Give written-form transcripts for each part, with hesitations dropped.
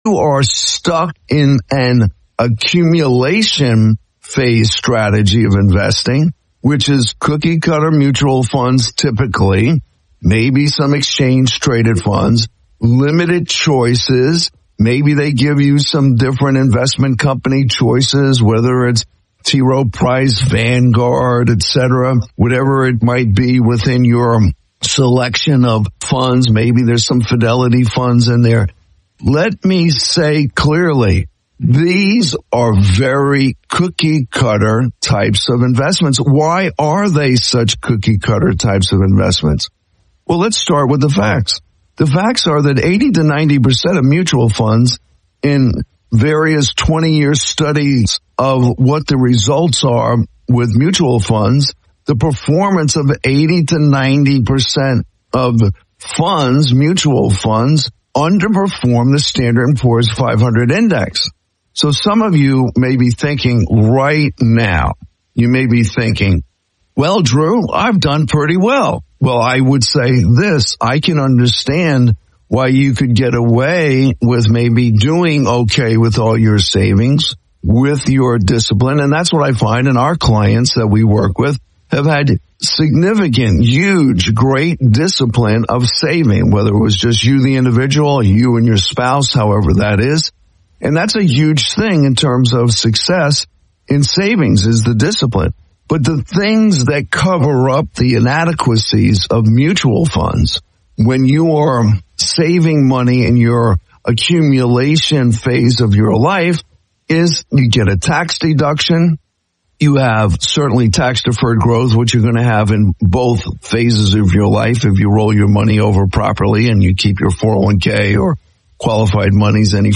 are stuck in an accumulation phase strategy of investing, which is cookie cutter mutual funds typically, maybe some exchange traded funds, limited choices. Maybe they give you some different investment company choices, whether it's T. Rowe Price, Vanguard, etc., whatever it might be within your selection of funds. Maybe there's some Fidelity funds in there. Let me say clearly, these are very cookie cutter types of investments. Why are they such cookie cutter types of investments? Well, let's start with the facts. The facts are that 80 to 90% of mutual funds in various 20-year studies of what the results are with mutual funds, the performance of 80 to 90% of funds, mutual funds, underperform the Standard & Poor's 500 index. So some of you may be thinking right now, you may be thinking, well, Drew, I've done pretty well. Well, I would say this, I can understand why you could get away with maybe doing okay with all your savings, with your discipline. And that's what I find in our clients that we work with have had significant, huge, great discipline of saving, whether it was just you, the individual, you and your spouse, however that is. And that's a huge thing in terms of success in savings is the discipline. But the things that cover up the inadequacies of mutual funds, when you are saving money in your accumulation phase of your life, is you get a tax deduction. You have certainly tax deferred growth, which you're going to have in both phases of your life if you roll your money over properly and you keep your 401k or qualified monies, any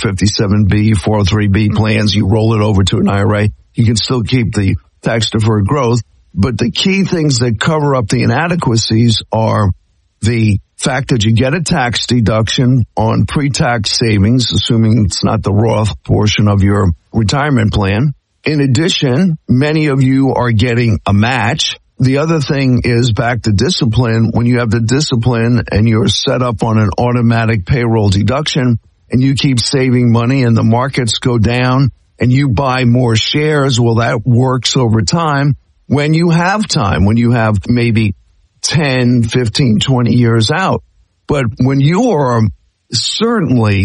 457B, 403B plans, you roll it over to an IRA. You can still keep the tax deferred growth. But the key things that cover up the inadequacies are the fact that you get a tax deduction on pre-tax savings, assuming it's not the Roth portion of your retirement plan. In addition, many of you are getting a match. The other thing is back to discipline. When you have the discipline and you're set up on an automatic payroll deduction and you keep saving money and the markets go down and you buy more shares, well, that works over time. When you have time, when you have maybe 10, 15, 20 years out. But when you are certainly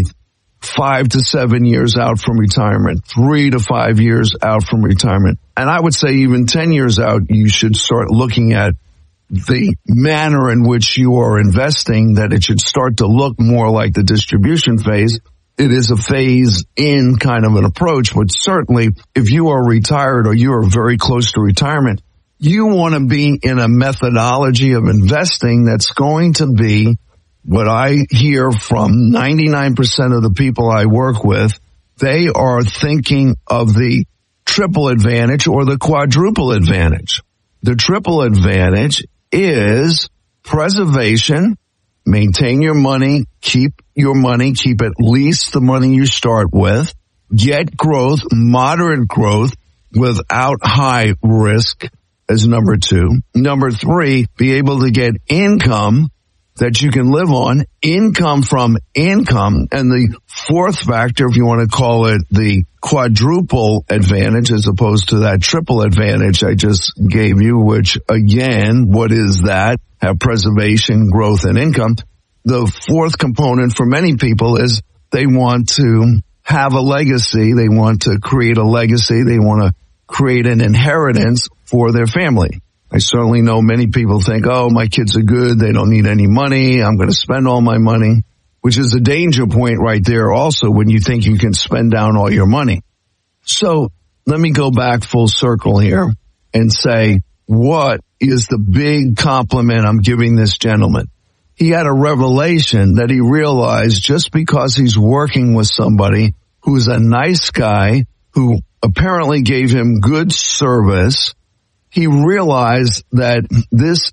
5 to 7 years out from retirement, 3 to 5 years out from retirement, and I would say even 10 years out, you should start looking at the manner in which you are investing, that it should start to look more like the distribution phase. It is a phase in kind of an approach, but certainly if you are retired or you are very close to retirement, you want to be in a methodology of investing that's going to be what I hear from 99% of the people I work with. They are thinking of the triple advantage or the quadruple advantage. The triple advantage is preservation, maintain your money, keep at least the money you start with, get growth, moderate growth without high risk as number 2. Number 3, be able to get income that you can live on, income from income. And the fourth factor, if you want to call it the quadruple advantage as opposed to that triple advantage I just gave you, which again, what is that? Have preservation, growth, and income. The fourth component for many people is they want to have a legacy. They want to create a legacy. They want to create an inheritance for their family. I certainly know many people think, oh, my kids are good. They don't need any money. I'm going to spend all my money, which is a danger point right there also when you think you can spend down all your money. So let me go back full circle here and say, what is the big compliment I'm giving this gentleman? He had a revelation that he realized just because he's working with somebody who's a nice guy who apparently gave him good service, he realized that this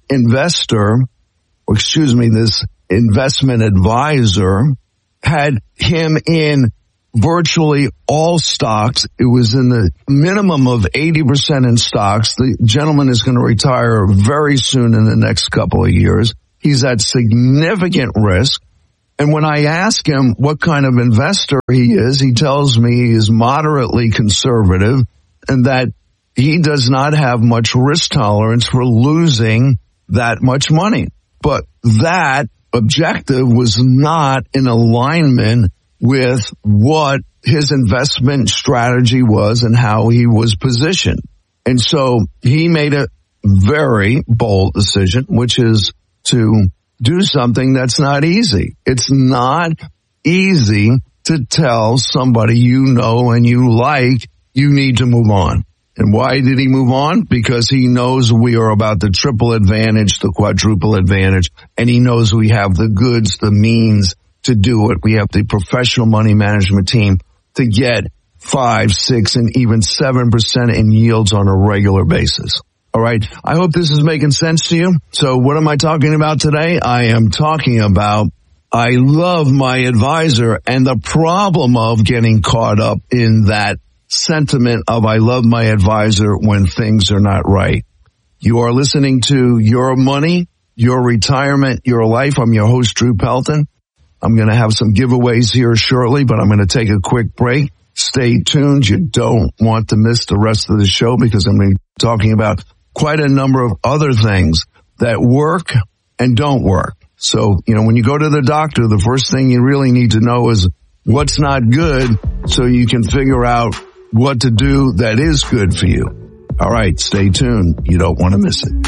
this investment advisor had him in virtually all stocks. It was in the minimum of 80% in stocks. The gentleman is going to retire very soon in the next couple of years. He's at significant risk. And when I ask him what kind of investor he is, he tells me he is moderately conservative and that he does not have much risk tolerance for losing that much money. But that objective was not in alignment with what his investment strategy was and how he was positioned. And so he made a very bold decision, which is to do something that's not easy. It's not easy to tell somebody you know and you like you need to move on. And why did he move on? Because he knows we are about the triple advantage, the quadruple advantage, and he knows we have the goods, the means to do it. We have the professional money management team to get 5, 6, and even 7% in yields on a regular basis. All right. I hope this is making sense to you. So what am I talking about today? I am talking about I love my advisor and the problem of getting caught up in that sentiment of I love my advisor when things are not right. You are listening to Your Money, Your Retirement, Your Life. I'm your host, Drew Pelton. I'm going to have some giveaways here shortly, but I'm going to take a quick break. Stay tuned. You don't want to miss the rest of the show because I'm going to be talking about quite a number of other things that work and don't work. So, when you go to the doctor, the first thing you really need to know is what's not good so you can figure out what to do that is good for you. All right, stay tuned. You don't want to miss it.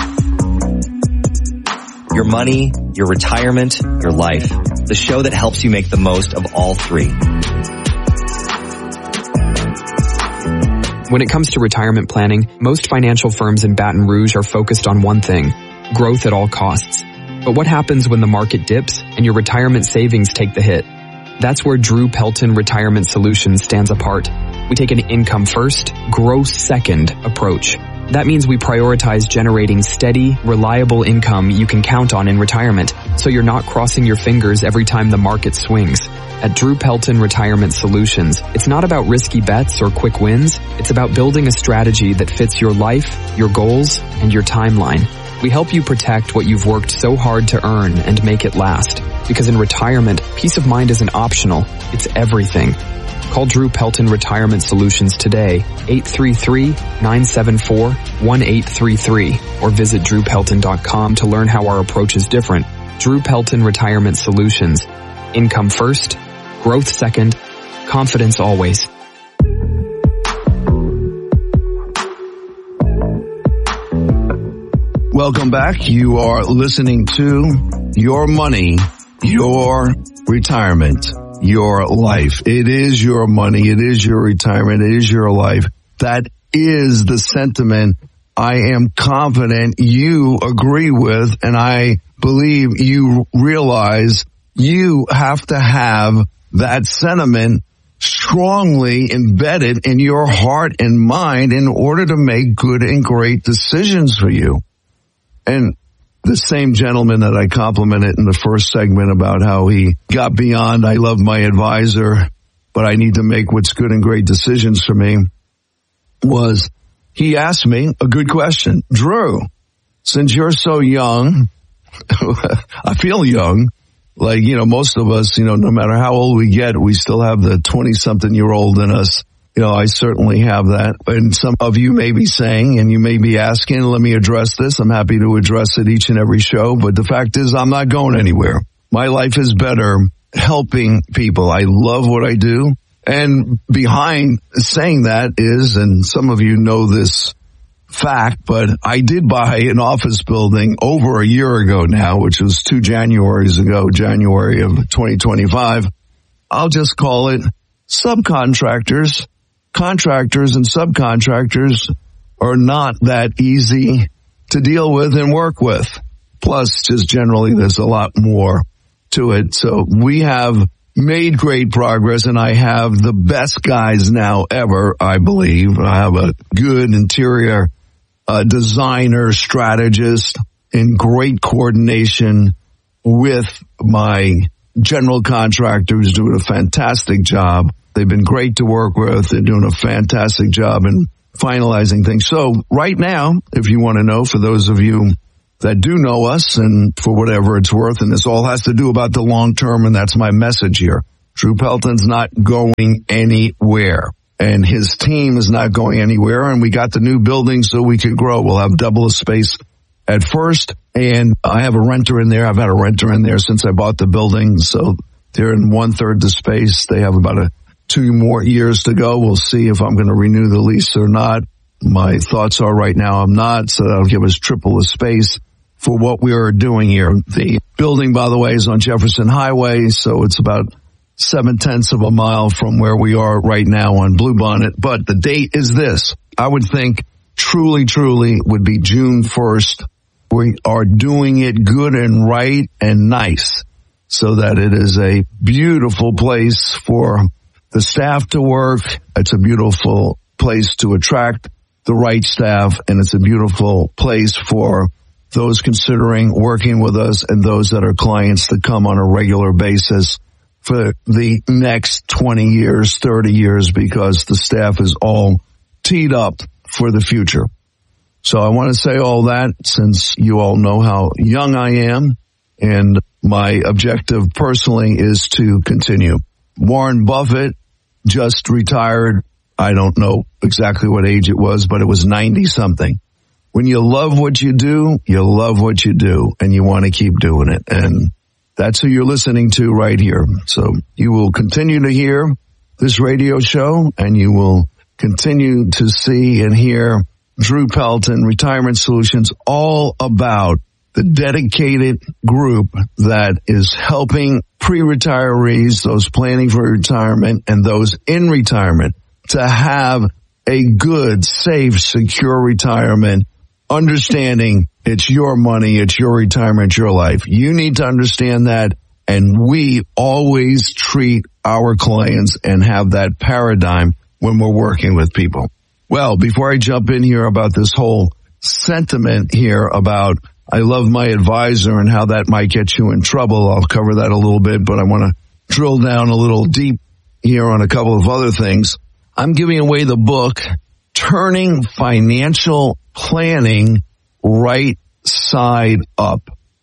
Your money, your retirement, your life. The show that helps you make the most of all three. When it comes to retirement planning, most financial firms in Baton Rouge are focused on one thing: growth at all costs. But what happens when the market dips and your retirement savings take the hit? That's where Drew Pelton Retirement Solutions stands apart. We take an income first, growth second approach. That means we prioritize generating steady, reliable income you can count on in retirement, so you're not crossing your fingers every time the market swings. At Drew Pelton Retirement Solutions, it's not about risky bets or quick wins. It's about building a strategy that fits your life, your goals, and your timeline. We help you protect what you've worked so hard to earn and make it last. Because in retirement, peace of mind isn't optional, it's everything. Call Drew Pelton Retirement Solutions today, 833-974-1833, or visit drewpelton.com to learn how our approach is different. Drew Pelton Retirement Solutions. Income first, growth second, confidence always. Welcome back. You are listening to Your Money, Your Retirement, Your Life. It is your money. It is your retirement. It is your life. That is the sentiment I am confident you agree with, and I believe you realize you have to have that sentiment strongly embedded in your heart and mind in order to make good and great decisions for you. And the same gentleman that I complimented in the first segment about how he got beyond, I love my advisor, but I need to make what's good and great decisions for me, he asked me a good question. Drew, since you're so young, I feel young, like, most of us, no matter how old we get, we still have the 20-something-year-old in us. I certainly have that. And some of you may be saying, and you may be asking, let me address this. I'm happy to address it each and every show. But the fact is, I'm not going anywhere. My life is better helping people. I love what I do. And behind saying that is, and some of you know this fact, but I did buy an office building over a year ago now, which was 2 Januaries ago, January of 2025. I'll just call it subcontractors. Contractors and subcontractors are not that easy to deal with and work with. Plus, just generally, there's a lot more to it. So we have made great progress, and I have the best guys now ever, I believe. I have a good interior designer, strategist, in great coordination with my general contractor who's doing a fantastic job. They've been great to work with. They're doing a fantastic job in finalizing things. So right now, if you want to know, for those of you that do know us, and for whatever it's worth, and this all has to do about the long term, and that's my message here. Drew Pelton's not going anywhere, and his team is not going anywhere, and we got the new building so we could grow. We'll have double the space at first, and I have a renter in there. I've had a renter in there since I bought the building, so they're in 1/3 the space. They have about 2 more years to go. We'll see if I'm going to renew the lease or not. My thoughts are right now I'm not, so that'll give us triple the space for what we are doing here. The building, by the way, is on Jefferson Highway, so it's about 0.7 of a mile from where we are right now on Bluebonnet. But the date is this. I would think truly would be June 1st. We are doing it good and right and nice so that it is a beautiful place for the staff to work. It's a beautiful place to attract the right staff, and it's a beautiful place for those considering working with us and those that are clients to come on a regular basis for the next 20 years, 30 years, because the staff is all teed up for the future. So I want to say all that since you all know how young I am, and my objective personally is to continue. Warren Buffett just retired. I don't know exactly what age it was, but it was 90 something. When you love what you do, you love what you do, and you want to keep doing it. And that's who you're listening to right here. So you will continue to hear this radio show, and you will continue to see and hear Drew Pelton, Retirement Solutions, all about the dedicated group that is helping pre-retirees, those planning for retirement, and those in retirement to have a good, safe, secure retirement, understanding it's your money, it's your retirement, your life. You need to understand that, and we always treat our clients and have that paradigm when we're working with people. Well, before I jump in here about this whole sentiment here about I love my advisor and how that might get you in trouble, I'll cover that a little bit, but I want to drill down a little deep here on a couple of other things. I'm giving away the book, Turning Financial Planning Right Side Up.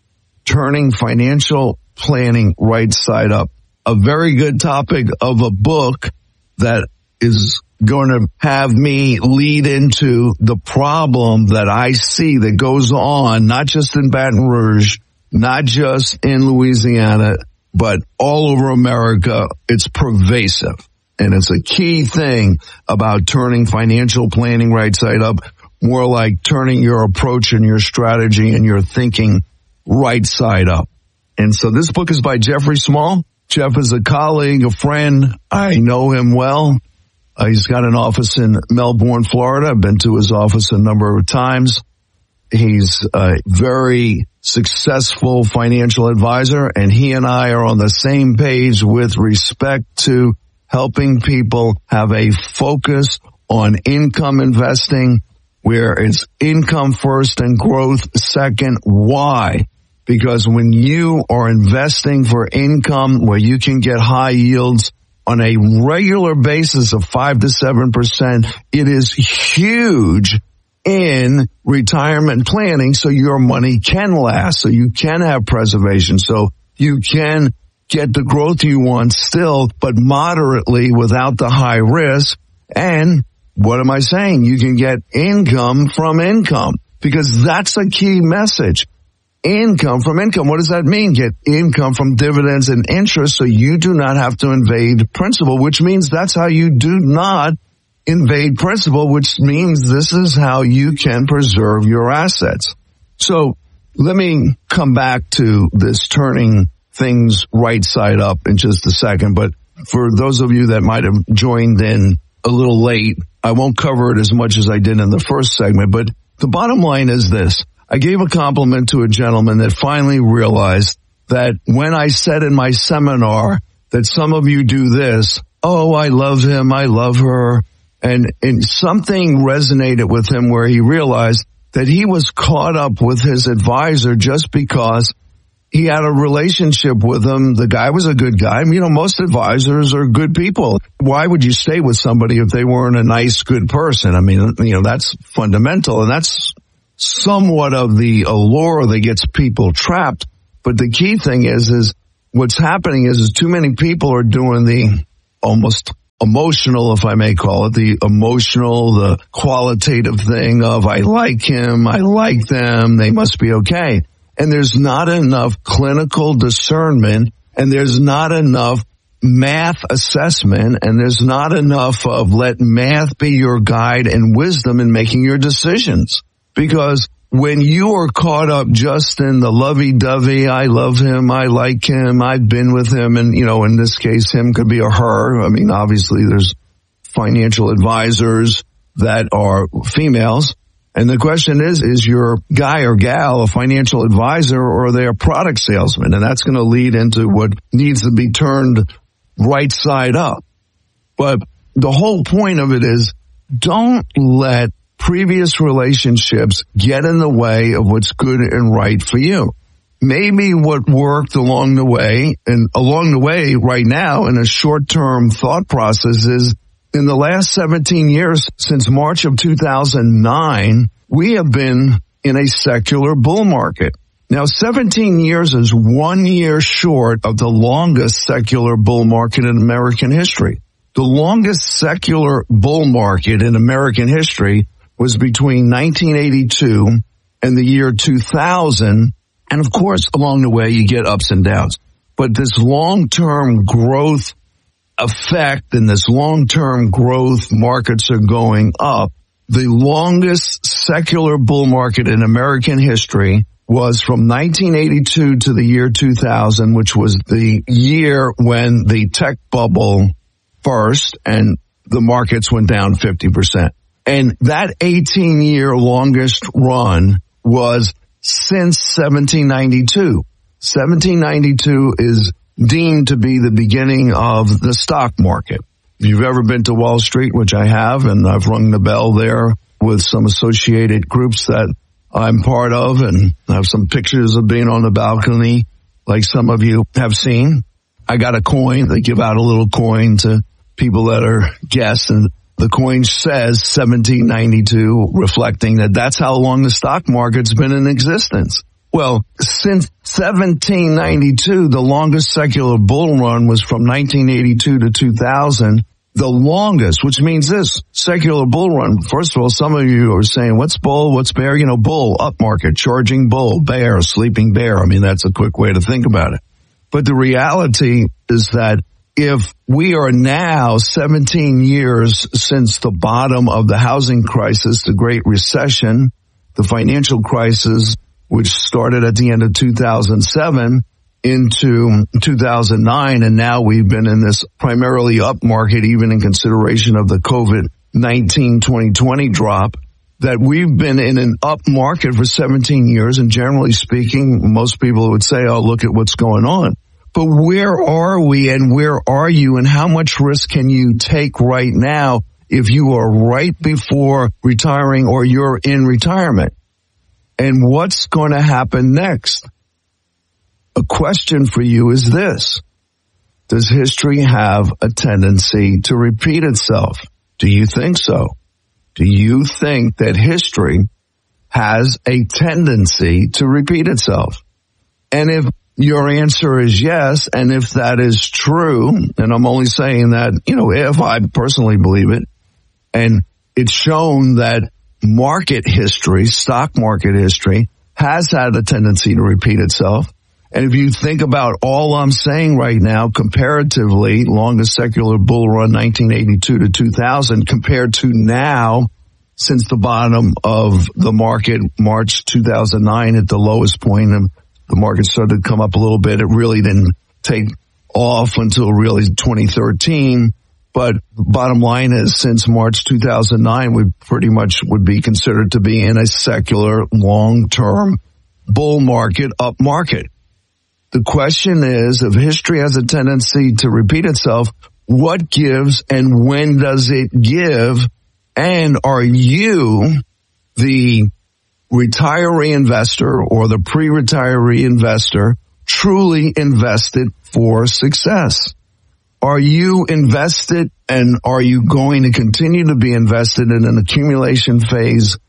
Turning Financial Planning Right Side Up. A very good topic of a book that is going to have me lead into the problem that I see that goes on, not just in Baton Rouge, not just in Louisiana, but all over America. It's pervasive. And it's a key thing about turning financial planning right side up, more like turning your approach and your strategy and your thinking right side up. And so this book is by Jeffrey Small. Jeff is a colleague, a friend. I know him well. He's got an office in Melbourne, Florida. I've been to his office a number of times. He's a very successful financial advisor, and he and I are on the same page with respect to helping people have a focus on income investing, where it's income first and growth second. Why? Because when you are investing for income where you can get high yields on a regular basis of 5 to 7%, it is huge in retirement planning, so your money can last, so you can have preservation, so you can get the growth you want still, but moderately without the high risk. And what am I saying? You can get income from income, because that's a key message. Income from income. What does that mean? Get income from dividends and interest, so you do not have to invade principal, which means that's how you do not invade principal, which means this is how you can preserve your assets. So let me come back to this turning things right side up in just a second. But for those of you that might have joined in a little late, I won't cover it as much as I did in the first segment. But the bottom line is this. I gave a compliment to a gentleman that finally realized that when I said in my seminar that some of you do this, oh, I love him, I love her, and something resonated with him where he realized that he was caught up with his advisor just because he had a relationship with him. The guy was a good guy. You know, most advisors are good people. Why would you stay with somebody if they weren't a nice, good person? I mean, you know, that's fundamental, and that's somewhat of the allure that gets people trapped. But the key thing is what's happening is too many people are doing the almost emotional, if I may call it, the emotional, the qualitative thing of I like him, I like them, they must be okay. And there's not enough clinical discernment, and there's not enough math assessment, and there's not enough of let math be your guide and wisdom in making your decisions. Because when you are caught up just in the lovey-dovey, I love him, I like him, I've been with him, and, in this case, him could be a her. I mean, obviously there's financial advisors that are females. And the question is your guy or gal a financial advisor, or are they a product salesman? And that's going to lead into what needs to be turned right side up. But the whole point of it is don't let previous relationships get in the way of what's good and right for you. Maybe what worked along the way right now in a short-term thought process is in the last 17 years since March of 2009, we have been in a secular bull market. Now, 17 years is 1 year short of the longest secular bull market in American history. The longest secular bull market in American history was between 1982 and the year 2000. And of course, along the way, you get ups and downs. But this long-term growth effect and this long-term growth markets are going up. The longest secular bull market in American history was from 1982 to the year 2000, which was the year when the tech bubble burst and the markets went down 50%. And that 18-year longest run was since 1792. 1792 is deemed to be the beginning of the stock market. If you've ever been to Wall Street, which I have, and I've rung the bell there with some associated groups that I'm part of, and I have some pictures of being on the balcony like some of you have seen. I got a coin. They give out a little coin to people that are guests, and the coin says 1792, reflecting that that's how long the stock market's been in existence. Well, since 1792, the longest secular bull run was from 1982 to 2000. The longest, which means this secular bull run. First of all, some of you are saying, what's bull? What's bear? Bull, up market, charging bull, bear, sleeping bear. I mean, that's a quick way to think about it. But the reality is that if we are now 17 years since the bottom of the housing crisis, the Great Recession, the financial crisis, which started at the end of 2007 into 2009, and now we've been in this primarily up market, even in consideration of the COVID-19 2020 drop, that we've been in an up market for 17 years, and generally speaking, most people would say, oh, look at what's going on. But where are we, and where are you, and how much risk can you take right now if you are right before retiring or you're in retirement? And what's going to happen next? A question for you is this. Does history have a tendency to repeat itself? Do you think so? Do you think that history has a tendency to repeat itself? And if your answer is yes, and if that is true, and I'm only saying that, if I personally believe it, and it's shown that market history, stock market history, has had a tendency to repeat itself. And if you think about all I'm saying right now, comparatively, longest secular bull run, 1982 to 2000, compared to now, since the bottom of the market, March 2009 at the lowest point, and the market started to come up a little bit. It really didn't take off until really 2013. But bottom line is, since March 2009, we pretty much would be considered to be in a secular, long-term bull market, up market. The question is, if history has a tendency to repeat itself, what gives and when does it give? And are you, the retiree investor or the pre-retiree investor, truly invested for success? Are you invested, and are you going to continue to be invested in an accumulation phase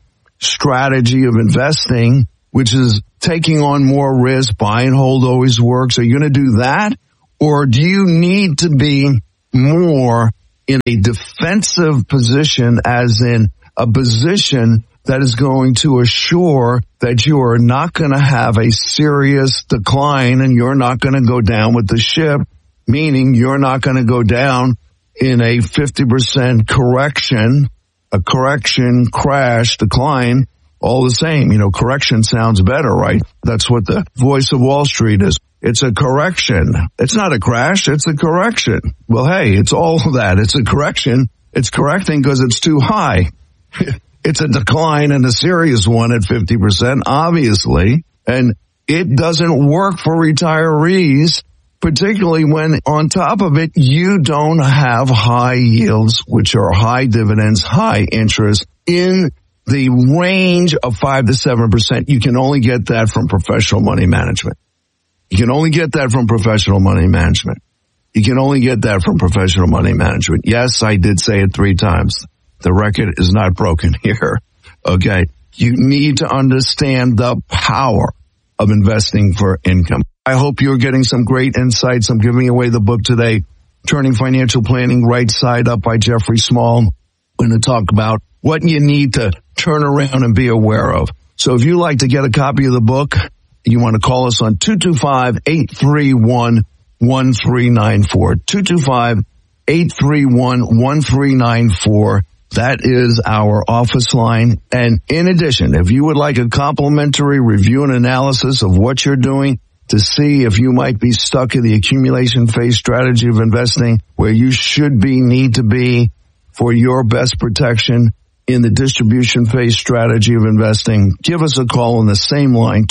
strategy of investing, which is taking on more risk, buy and hold always works. Are you going to do that? Or do you need to be more in a defensive position, as in a position that is going to assure that you are not going to have a serious decline and you're not going to go down with the ship, meaning you're not going to go down in a 50% correction, a correction, crash, decline, all the same. You know, correction sounds better, right? That's what the voice of Wall Street is. It's a correction. It's not a crash. It's a correction. Well, hey, it's all of that. It's a correction. It's correcting because it's too high. It's a decline and a serious one at 50%, obviously. And it doesn't work for retirees, particularly when on top of it, you don't have high yields, which are high dividends, high interest in the range of 5 to 7%. You can only get that from professional money management. You can only get that from professional money management. You can only get that from professional money management. Yes, I did say it 3 times. The record is not broken here. Okay. You need to understand the power of investing for income. I hope you're getting some great insights. I'm giving away the book today, Turning Financial Planning Right Side Up by Jeffrey Small. We're going to talk about what you need to turn around and be aware of. So if you'd like to get a copy of the book, you want to call us on 225-831-1394. 225-831-1394. That is our office line. And in addition, if you would like a complimentary review and analysis of what you're doing to see if you might be stuck in the accumulation phase strategy of investing where you should be, need to be for your best protection in the distribution phase strategy of investing, give us a call on the same line,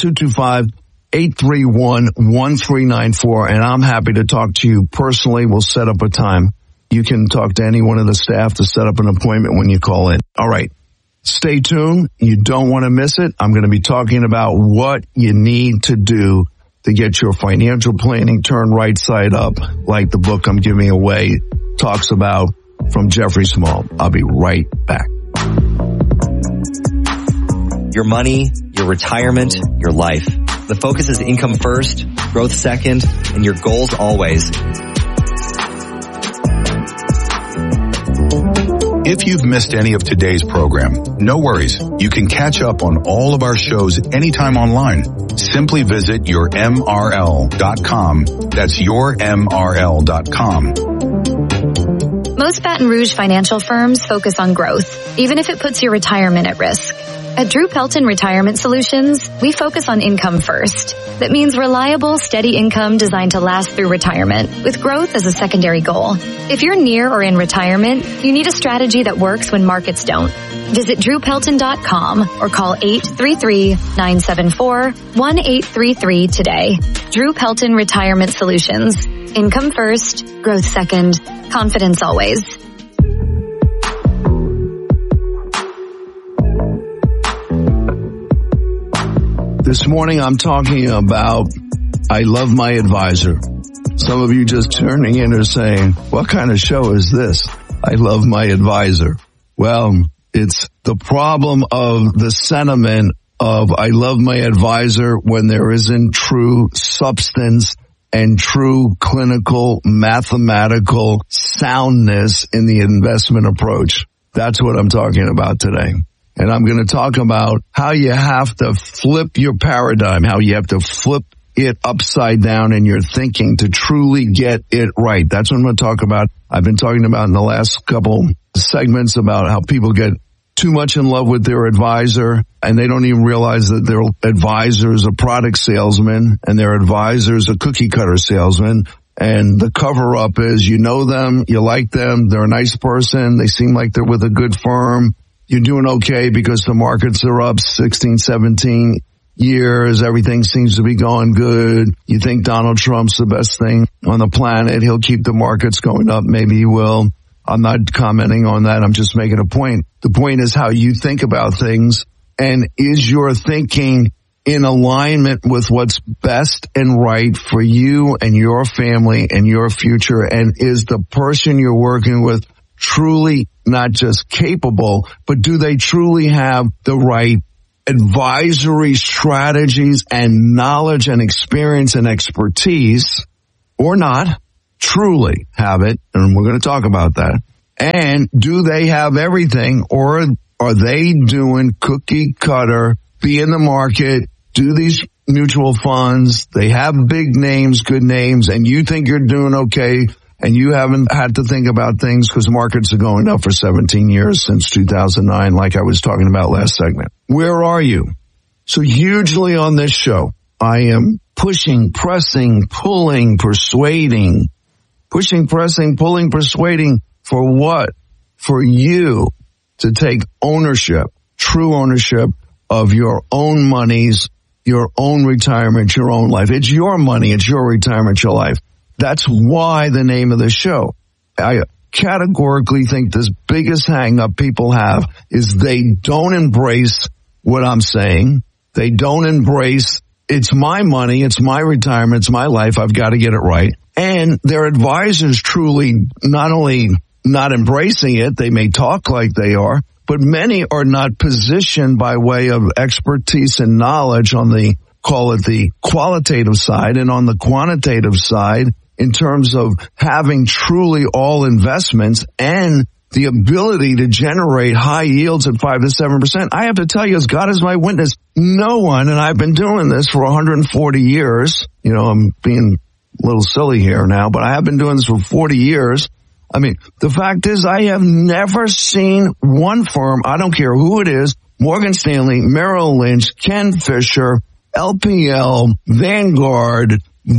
225-831-1394, and I'm happy to talk to you personally. We'll set up a time. You can talk to any one of the staff to set up an appointment when you call in. All right. Stay tuned. You don't want to miss it. I'm going to be talking about what you need to do to get your financial planning turned right side up, like the book I'm giving away talks about from Jeffrey Small. I'll be right back. Your money, your retirement, your life. The focus is income first, growth second, and your goals always. If you've missed any of today's program, no worries. You can catch up on all of our shows anytime online. Simply visit yourmrl.com. That's yourmrl.com. Most Baton Rouge financial firms focus on growth, even if it puts your retirement at risk. At Drew Pelton Retirement Solutions, we focus on income first. That means reliable, steady income designed to last through retirement, with growth as a secondary goal. If you're near or in retirement, you need a strategy that works when markets don't. Visit drewpelton.com or call 833-974-1833 today. Drew Pelton Retirement Solutions. Income first, growth second, confidence always. This morning I'm talking about I Love My Advisor. Some of you just turning in are saying, what kind of show is this? I love my advisor. Well, it's the problem of the sentiment of I love my advisor when there isn't true substance and true clinical mathematical soundness in the investment approach. That's what I'm talking about today. And I'm going to talk about how you have to flip your paradigm, how you have to flip it upside down in your thinking to truly get it right. That's what I'm going to talk about. I've been talking about in the last couple segments about how people get too much in love with their advisor and they don't even realize that their advisor is a product salesman and their advisor is a cookie cutter salesman. And the cover up is you know them, you like them, they're a nice person, they seem like they're with a good firm. You're doing okay because the markets are up 16, 17 years. Everything seems to be going good. You think Donald Trump's the best thing on the planet. He'll keep the markets going up. Maybe he will. I'm not commenting on that. I'm just making a point. The point is how you think about things. And is your thinking in alignment with what's best and right for you and your family and your future? And is the person you're working with truly not just capable, but do they truly have the right advisory strategies and knowledge and experience and expertise, or not truly have it? And we're going to talk about that. And do they have everything, or are they doing cookie cutter, be in the market, do these mutual funds? They have big names, good names, and you think you're doing okay, and you haven't had to think about things because markets are going up for 17 years since 2009, like I was talking about last segment. Where are you? So hugely on this show, I am pushing, pressing, pulling, persuading, pushing, pressing, pulling, persuading for what? For you to take ownership, true ownership of your own monies, your own retirement, your own life. It's your money. It's your retirement, your life. That's why the name of the show. I categorically think this biggest hang up people have is they don't embrace what I'm saying. They don't embrace, it's my money, it's my retirement, it's my life, I've got to get it right. And their advisors truly not only not embracing it, they may talk like they are, but many are not positioned by way of expertise and knowledge on the, call it the qualitative side, and on the quantitative side in terms of having truly all investments and the ability to generate high yields at 5 to 7%. I have to tell you, as God is my witness, no one, and I've been doing this for 140 years, you know, I'm being a little silly here now, but I have been doing this for 40 years. I mean, the fact is I have never seen one firm, I don't care who it is, Morgan Stanley, Merrill Lynch, Ken Fisher, LPL, Vanguard,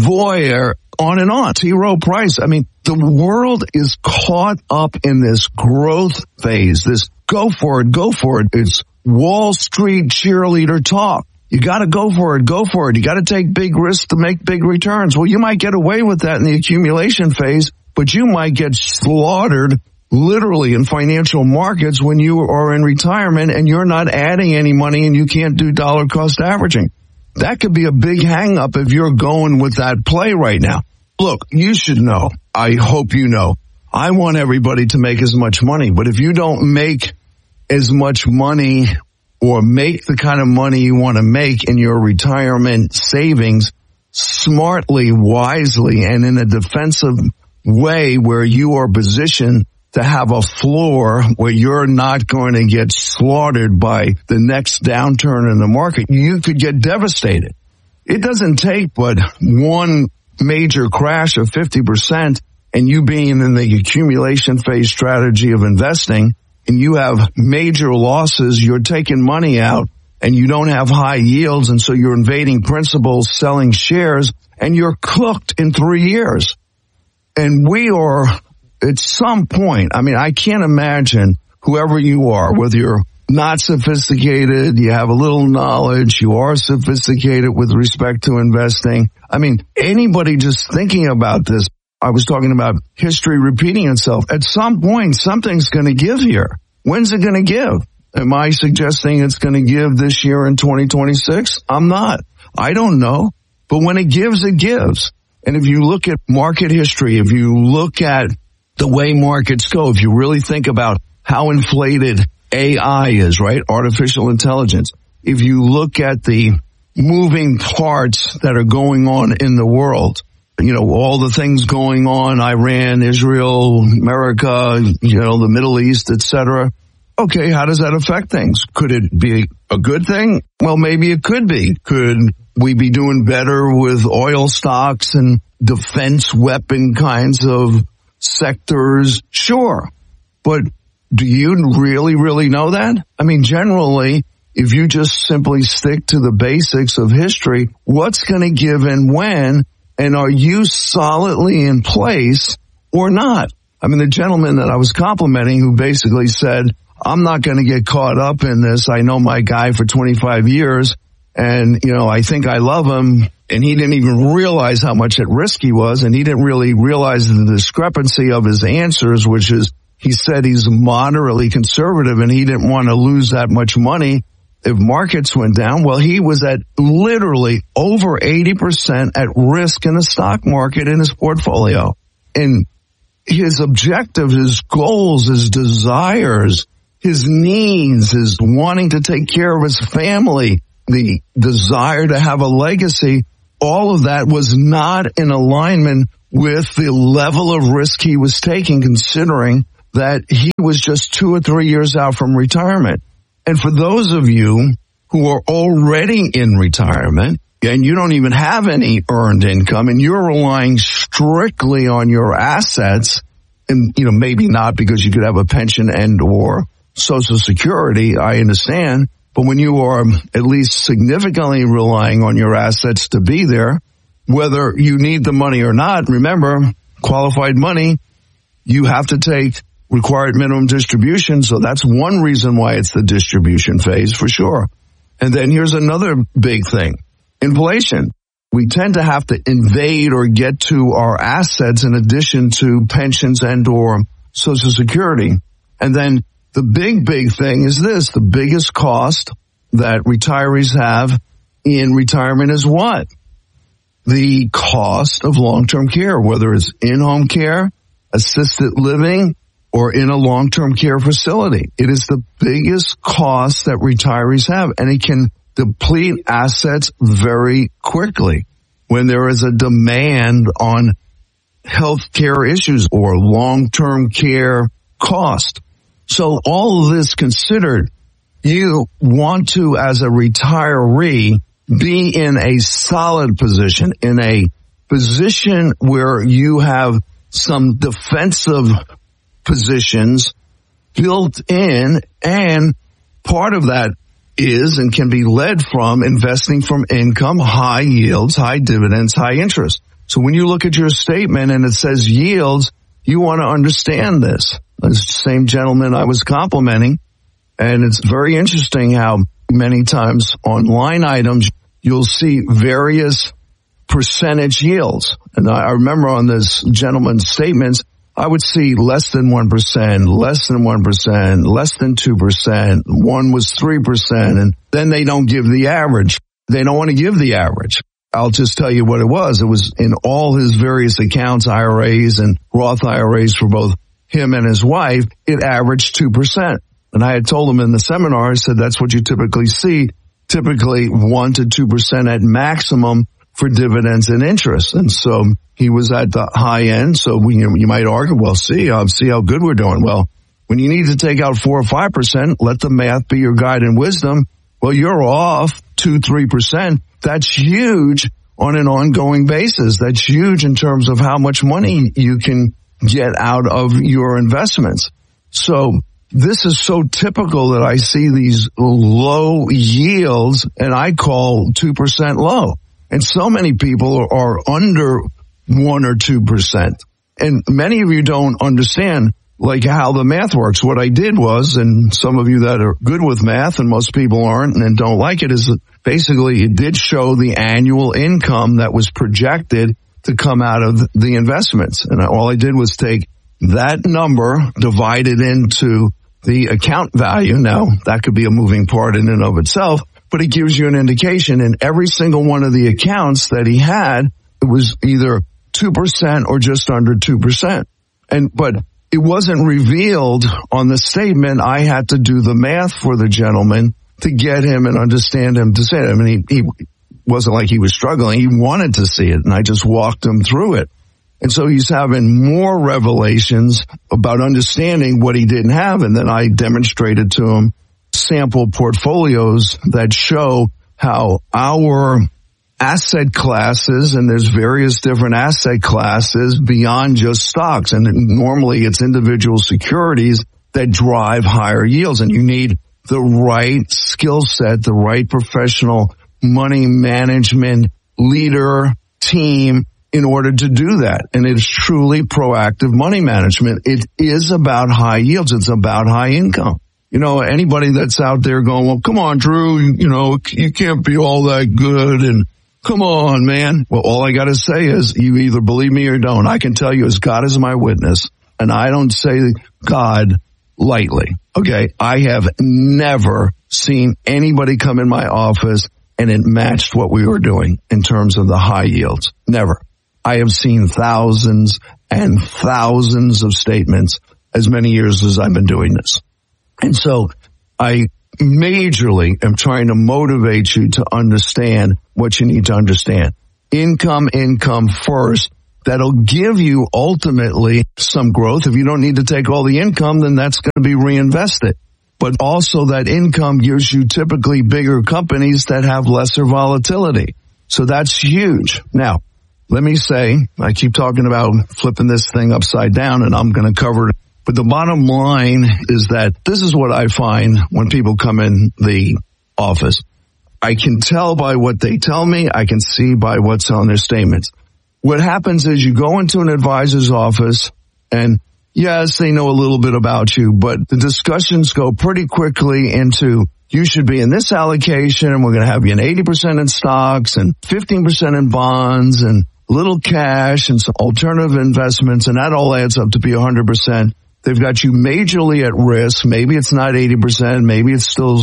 Voya, on and on, T. Rowe Price. I mean, the world is caught up in this growth phase, this go for it, go for it. It's Wall Street cheerleader talk. You got to go for it, go for it. You got to take big risks to make big returns. Well, you might get away with that in the accumulation phase, but you might get slaughtered literally in financial markets when you are in retirement and you're not adding any money and you can't do dollar cost averaging. That could be a big hang up if you're going with that play right now. Look, you should know. I hope you know. I want everybody to make as much money, but if you don't make as much money or make the kind of money you want to make in your retirement savings smartly, wisely, and in a defensive way where you are positioned to have a floor where you're not going to get slaughtered by the next downturn in the market, you could get devastated. It doesn't take but one major crash of 50% and you being in the accumulation phase strategy of investing and you have major losses, you're taking money out and you don't have high yields, and so you're invading principals, selling shares, and you're cooked in 3 years. And we are, at some point, I mean, I can't imagine whoever you are, whether you're not sophisticated, you have a little knowledge, you are sophisticated with respect to investing. I mean, anybody just thinking about this, I was talking about history repeating itself. At some point, something's going to give here. When's it going to give? Am I suggesting it's going to give this year in 2026? I'm not. I don't know. But when it gives, it gives. And if you look at market history, if you look at the way markets go, if you really think about how inflated AI is, right? Artificial intelligence. If you look at the moving parts that are going on in the world, you know, all the things going on, Iran, Israel, America, you know, the Middle East, etc. Okay, how does that affect things? Could it be a good thing? Well, maybe it could be. Could we be doing better with oil stocks and defense weapon kinds of sectors? Sure. But do you really know that? I mean, generally, if you just simply stick to the basics of history, what's going to give and when, and are you solidly in place or not? I mean, the gentleman that I was complimenting who basically said, I'm not going to get caught up in this. I know my guy for 25 years and, you know, I think I love him, and he didn't even realize how much at risk he was, and he didn't really realize the discrepancy of his answers, which is he said he's moderately conservative and he didn't want to lose that much money if markets went down. Well, he was at literally over 80% at risk in the stock market in his portfolio. And his objective, his goals, his desires, his needs, his wanting to take care of his family, the desire to have a legacy, all of that was not in alignment with the level of risk he was taking, considering that he was just 2 or 3 years out from retirement. And for those of you who are already in retirement and you don't even have any earned income and you're relying strictly on your assets, and maybe not because you could have a pension and or Social Security, I understand, but when you are at least significantly relying on your assets to be there, whether you need the money or not, remember, qualified money, you have to take required minimum distribution. So that's one reason why it's the distribution phase for sure. And then here's another big thing. Inflation. We tend to have to invade or get to our assets in addition to pensions and or Social Security. And then the big thing is this. The biggest cost that retirees have in retirement is what? The cost of long-term care, whether it's in-home care, assisted living, or in a long-term care facility. It is the biggest cost that retirees have, and it can deplete assets very quickly when there is a demand on health care issues or long-term care cost. So all of this considered, you want to, as a retiree, be in a solid position, in a position where you have some defensive positions built in, and part of that is and can be led from investing from income, high yields, high dividends, high interest. So when you look at your statement and it says yields, you want to understand this. The same gentleman I was complimenting, and it's very interesting how many times on line items you'll see various percentage yields. And I remember on this gentleman's statements, I would see less than 1%, less than 1%, less than 2%. One was 3%, and then they don't give the average. They don't want to give the average. I'll just tell you what it was. It was in all his various accounts, IRAs and Roth IRAs for both him and his wife, it averaged 2%. And I had told him in the seminar, I said, that's what you typically see, typically 1 to 2% at maximum for dividends and interest. And so he was at the high end. So you might argue, well, see how good we're doing. Well, when you need to take out 4 or 5%, let the math be your guide and wisdom. Well, you're off 2, 3%. That's huge on an ongoing basis. That's huge in terms of how much money you can get out of your investments. So this is so typical that I see these low yields, and I call 2% low. And so many people are under 1 or 2%. And many of you don't understand like how the math works. What I did was, and some of you that are good with math and most people aren't and don't like it, is basically it did show the annual income that was projected to come out of the investments. And all I did was take that number, divide it into the account value. Now, that could be a moving part in and of itself, but it gives you an indication. In every single one of the accounts that he had, it was either 2% or just under 2%. But it wasn't revealed on the statement. I had to do the math for the gentleman to get him and understand him to say it. I mean, he wasn't like he was struggling. He wanted to see it, and I just walked him through it. And so he's having more revelations about understanding what he didn't have, and then I demonstrated to him sample portfolios that show how our asset classes, and there's various different asset classes beyond just stocks, and normally it's individual securities that drive higher yields, and you need the right skill set, the right professional money management leader team in order to do that. And it's truly proactive money management. It is about high yields. It's about high income. You know, anybody that's out there going, well, come on, Drew, you can't be all that good, and come on, man. Well, all I got to say is you either believe me or don't. I can tell you as God is my witness, and I don't say God lightly. Okay. I have never seen anybody come in my office and it matched what we were doing in terms of the high yields. Never. I have seen thousands and thousands of statements as many years as I've been doing this. And so I majorly am trying to motivate you to understand what you need to understand. Income first. That'll give you ultimately some growth. If you don't need to take all the income, then that's going to be reinvested. But also that income gives you typically bigger companies that have lesser volatility. So that's huge. Now, let me say, I keep talking about flipping this thing upside down, and I'm going to cover it. But the bottom line is that this is what I find when people come in the office. I can tell by what they tell me. I can see by what's on their statements. What happens is you go into an advisor's office and yes, they know a little bit about you, but the discussions go pretty quickly into you should be in this allocation and we're going to have you in 80% in stocks and 15% in bonds and little cash and some alternative investments, and that all adds up to be 100%. They've got you majorly at risk. Maybe it's not 80%, maybe it's still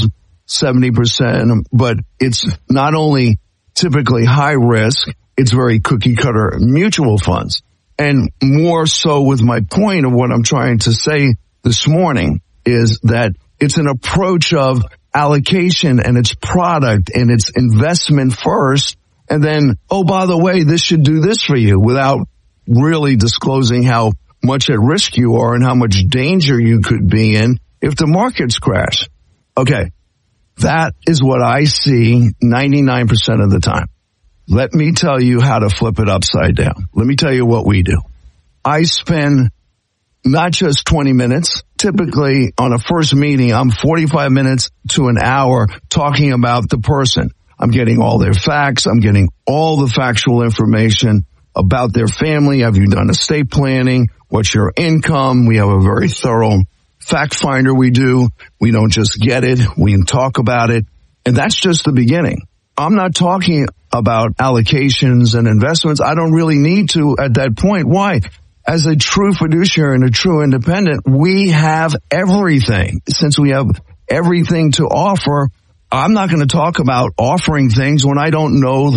70%, but it's not only typically high risk, it's very cookie cutter mutual funds. And more so with my point of what I'm trying to say this morning is that it's an approach of allocation and its product and its investment first. And then, oh, by the way, this should do this for you without really disclosing how much at risk you are and how much danger you could be in if the markets crash. Okay. That is what I see 99% of the time. Let me tell you how to flip it upside down. Let me tell you what we do. I spend not just 20 minutes. Typically on a first meeting, I'm 45 minutes to an hour talking about the person. I'm getting all their facts. I'm getting all the factual information about their family. Have you done estate planning? What's your income? We have a very thorough fact finder we do. We don't just get it. We can talk about it. And that's just the beginning. I'm not talking about allocations and investments. I don't really need to at that point. Why? As a true fiduciary and a true independent, we have everything. Since we have everything to offer, I'm not going to talk about offering things when I don't know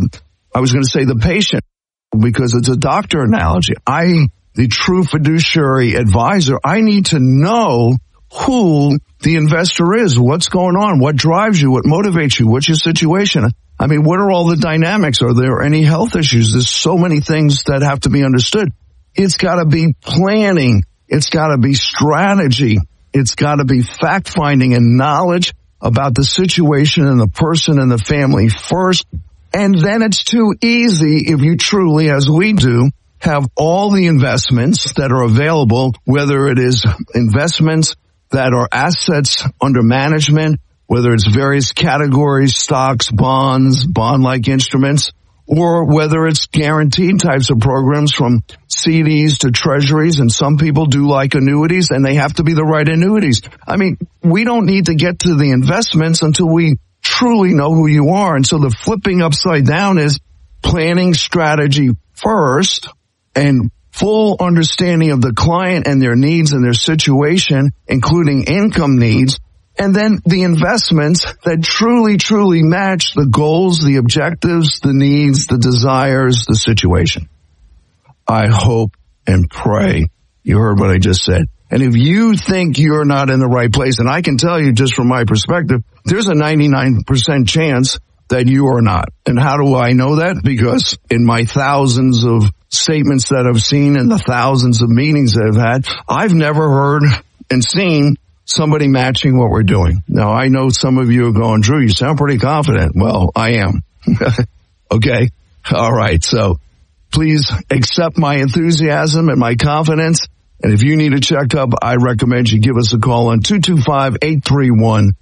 the patient, because it's a doctor analogy. The true fiduciary advisor, I need to know who the investor is, what's going on, what drives you, what motivates you, what's your situation. I mean, what are all the dynamics? Are there any health issues? There's so many things that have to be understood. It's got to be planning. It's got to be strategy. It's got to be fact finding and knowledge about the situation and the person and the family first. And then it's too easy if you truly, as we do, have all the investments that are available, whether it is investments that are assets under management, whether it's various categories, stocks, bonds, bond-like instruments, or whether it's guaranteed types of programs from CDs to treasuries. And some people do like annuities, and they have to be the right annuities. I mean, we don't need to get to the investments until we truly know who you are. And so the flipping upside down is planning strategy first and full understanding of the client and their needs and their situation, including income needs, and then the investments that truly, truly match the goals, the objectives, the needs, the desires, the situation. I hope and pray you heard what I just said. And if you think you're not in the right place, and I can tell you just from my perspective, there's a 99% chance that you are not. And how do I know that? Because in my thousands of statements that I've seen and the thousands of meetings that I've had, I've never heard and seen somebody matching what we're doing. Now, I know some of you are going, Drew, you sound pretty confident. Well, I am. Okay. All right. So please accept my enthusiasm and my confidence. And if you need a checkup, I recommend you give us a call on 225-831-1394.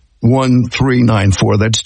That's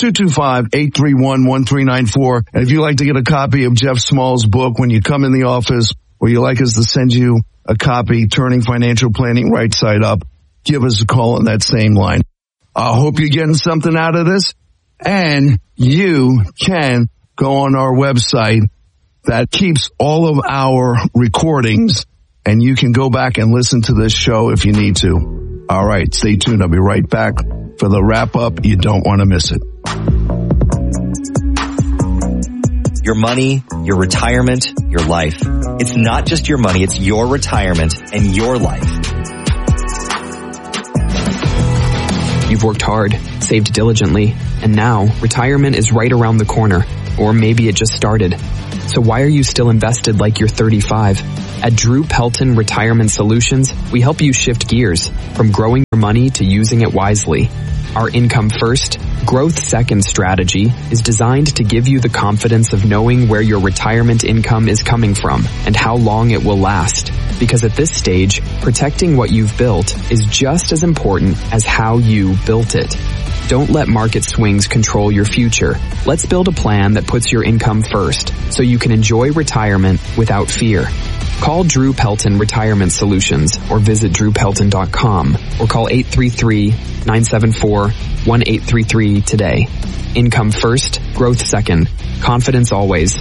225-831-1394. And if you'd like to get a copy of Jeff Small's book when you come in the office, or you'd like us to send you a copy, Turning Financial Planning Right Side Up, give us a call on that same line. I hope you're getting something out of this. And you can go on our website that keeps all of our recordings, and you can go back and listen to this show if you need to. All right, stay tuned. I'll be right back for the wrap up. You don't want to miss it. Your money, your retirement, your life. It's not just your money, it's your retirement and your life. You've worked hard, saved diligently, and now retirement is right around the corner. Or maybe it just started. So why are you still invested like you're 35? At Drew Pelton Retirement Solutions, we help you shift gears from growing your money to using it wisely. Our income first, growth second strategy is designed to give you the confidence of knowing where your retirement income is coming from and how long it will last. Because at this stage, protecting what you've built is just as important as how you built it. Don't let market swings control your future. Let's build a plan that puts your income first so you can enjoy retirement without fear. Call Drew Pelton Retirement Solutions or visit drewpelton.com or call 833-974-1833 today. Income first, growth second, confidence always.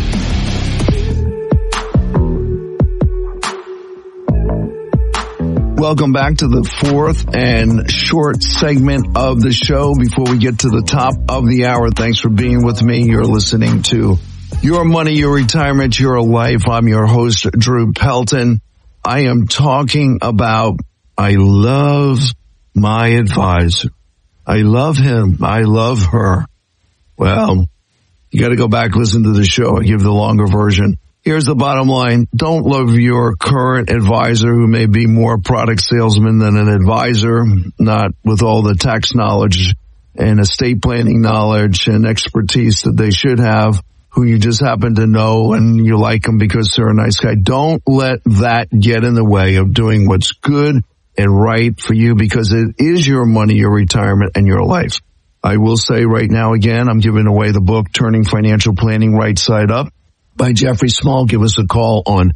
Welcome back to the fourth and short segment of the show before we get to the top of the hour. Thanks for being with me. You're listening to Your Money, Your Retirement, Your Life. I'm your host, Drew Pelton. I am talking about I love my advisor. I love him. I love her. Well, you got to go back, listen to the show. I give the longer version. Here's the bottom line. Don't love your current advisor who may be more product salesman than an advisor, not with all the tax knowledge and estate planning knowledge and expertise that they should have, who you just happen to know and you like them because they're a nice guy. Don't let that get in the way of doing what's good and right for you, because it is your money, your retirement, and your life. I will say right now, again, I'm giving away the book, Turning Financial Planning Right Side Up, by Jeffrey Small. Give us a call on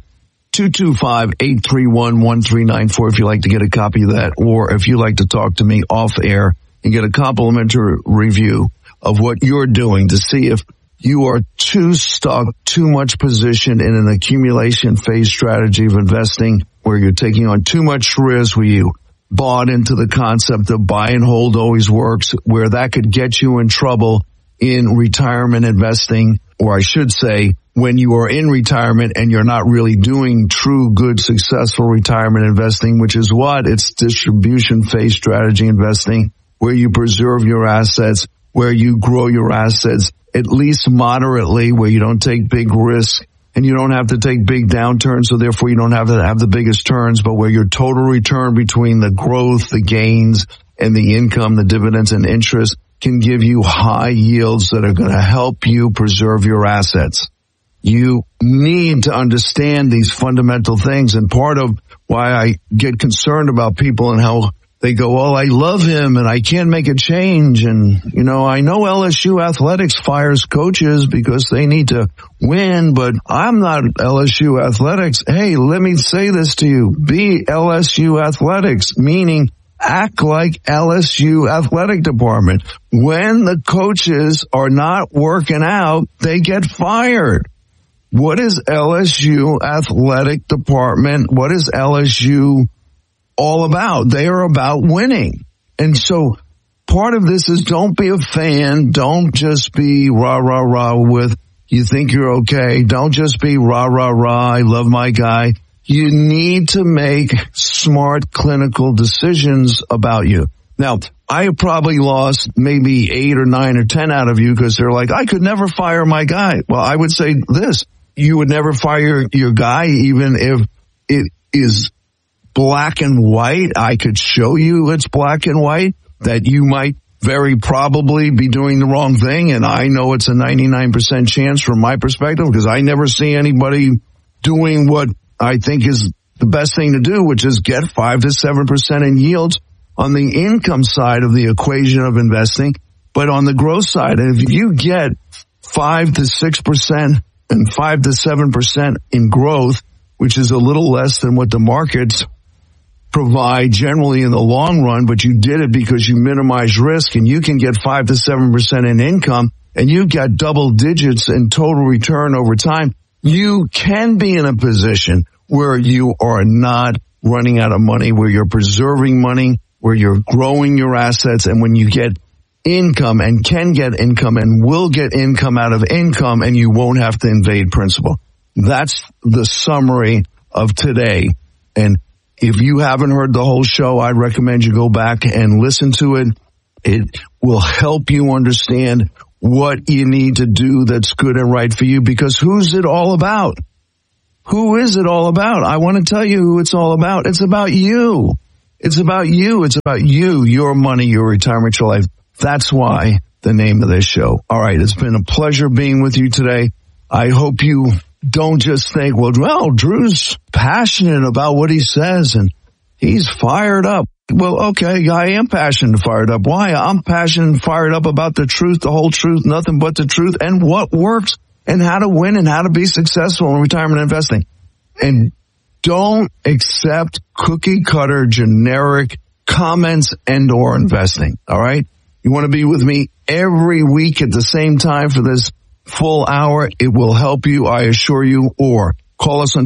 225-831-1394 if you'd like to get a copy of that, or if you'd like to talk to me off air and get a complimentary review of what you're doing to see if you are too stuck, too much positioned in an accumulation phase strategy of investing where you're taking on too much risk, where you bought into the concept of buy and hold always works, where that could get you in trouble in retirement investing, or I should say, when you are in retirement and you're not really doing true, good, successful retirement investing, which is what? It's distribution phase strategy investing, where you preserve your assets, where you grow your assets, at least moderately, where you don't take big risks and you don't have to take big downturns, so therefore you don't have to have the biggest turns, but where your total return between the growth, the gains, and the income, the dividends and interest can give you high yields that are going to help you preserve your assets. You need to understand these fundamental things, and part of why I get concerned about people and how they go, oh, I love him and I can't make a change. And, you know, I know LSU Athletics fires coaches because they need to win, but I'm not LSU Athletics. Hey, let me say this to you. Be LSU Athletics, meaning act like LSU athletic department. When the coaches are not working out, they get fired. What is LSU athletic department? What is LSU all about? They are about winning. And so part of this is don't be a fan. Don't just be rah, rah, rah with you think you're okay. Don't just be rah, rah, rah. I love my guy. You need to make smart clinical decisions about you. Now, I have probably lost maybe 8 or 9 or 10 out of you because they're like, I could never fire my guy. Well, I would say this. You would never fire your guy even if it is black and white. I could show you it's black and white, that you might very probably be doing the wrong thing. And I know it's a 99% chance from my perspective because I never see anybody doing what I think is the best thing to do, which is get 5 to 7% in yields on the income side of the equation of investing. But on the growth side, if you get 5 to 6% and 5 to 7% in growth, which is a little less than what the markets provide generally in the long run, but you did it because you minimized risk, and you can get 5 to 7% in income and you got double digits in total return over time, you can be in a position where you are not running out of money, where you're preserving money, where you're growing your assets, and when you get income and can get income and will get income out of income, and you won't have to invade principal. That's the summary of today. And if you haven't heard the whole show, I'd recommend you go back and listen to it. It will help you understand what you need to do that's good and right for you, because who's it all about? Who is it all about? I want to tell you who it's all about. It's about you. It's about you. It's about you, your money, your retirement, your life. That's why the name of this show. All right. It's been a pleasure being with you today. I hope you don't just think, well, Drew's passionate about what he says and he's fired up. Well, okay, I am passionate and fired up. Why? I'm passionate and fired up about the truth, the whole truth, nothing but the truth, and what works, and how to win and how to be successful in retirement investing. And don't accept cookie cutter generic comments and or investing. All right. You want to be with me every week at the same time for this full hour. It will help you, I assure you, or call us on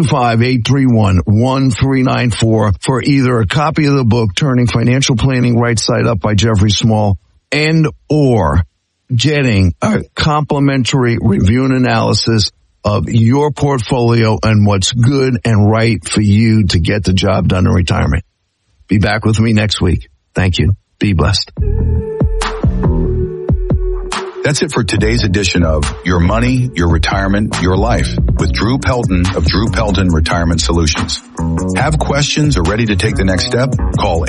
225-831-1394 for either a copy of the book, Turning Financial Planning Right Side Up by Jeffrey Small, and or getting a complimentary review and analysis of your portfolio and what's good and right for you to get the job done in retirement. Be back with me next week. Thank you. Be blessed. That's it for today's edition of Your Money, Your Retirement, Your Life with Drew Pelton of Drew Pelton Retirement Solutions. Have questions or ready to take the next step? Call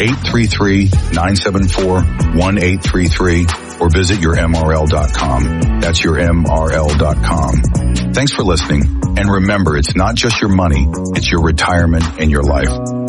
833-974-1833 or visit yourmrl.com. That's yourmrl.com. Thanks for listening. And remember, it's not just your money, it's your retirement and your life.